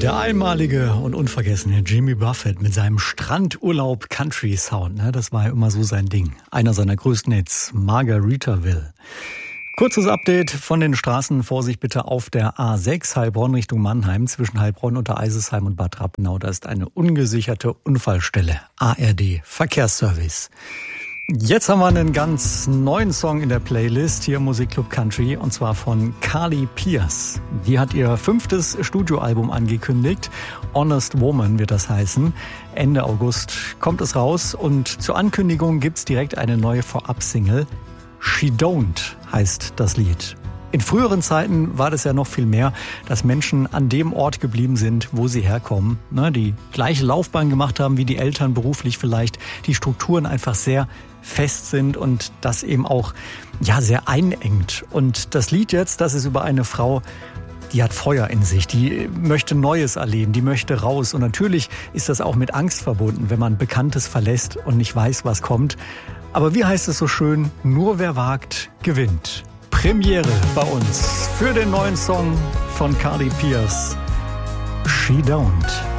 Der einmalige und unvergessene Jimmy Buffett mit seinem Strandurlaub-Country-Sound, ne, das war ja immer so sein Ding. Einer seiner größten Hits, Margaritaville. Kurzes Update von den Straßen. Vorsicht bitte auf der A6 Heilbronn Richtung Mannheim zwischen Heilbronn, Untereisesheim und Bad Rappenau. Da ist eine ungesicherte Unfallstelle. ARD Verkehrsservice. Jetzt haben wir einen ganz neuen Song in der Playlist hier im Musikclub Country, und zwar von Carly Pearce. Die hat ihr 5. Studioalbum angekündigt. Honest Woman wird das heißen. Ende August kommt es raus und zur Ankündigung gibt's direkt eine neue Vorab-Single. She Don't heißt das Lied. In früheren Zeiten war das ja noch viel mehr, dass Menschen an dem Ort geblieben sind, wo sie herkommen, ne, die gleiche Laufbahn gemacht haben wie die Eltern beruflich vielleicht, die Strukturen einfach sehr fest sind und das eben auch ja sehr einengt. Und das Lied jetzt, das ist über eine Frau, die hat Feuer in sich, die möchte Neues erleben, die möchte raus. Und natürlich ist das auch mit Angst verbunden, wenn man Bekanntes verlässt und nicht weiß, was kommt. Aber wie heißt es so schön, nur wer wagt, gewinnt. Premiere bei uns für den neuen Song von Carly Pearce, She Don't.